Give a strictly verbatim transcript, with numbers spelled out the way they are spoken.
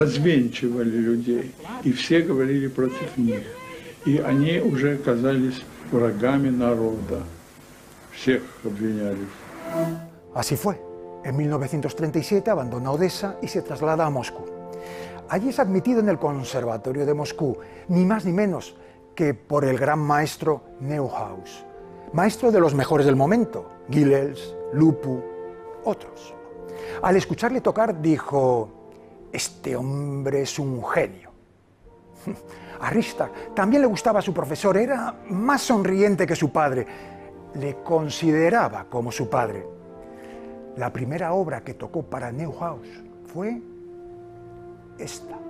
Развенчивали людей, и все говорили против них. И они уже оказались врагами народа. Всех обвиняли. Así fue. En mil novecientos treinta y siete abandona Odessa y se traslada a Moscú. Allí es admitido en el Conservatorio de Moscú, ni más ni menos que por el gran maestro Neuhaus, maestro de los mejores del momento, Gilels, Lupu, otros. Al escucharle tocar dijo: este hombre es un genio. A Richter también le gustaba su profesor, era más sonriente que su padre, le consideraba como su padre. La primera obra que tocó para Neuhaus fue esta.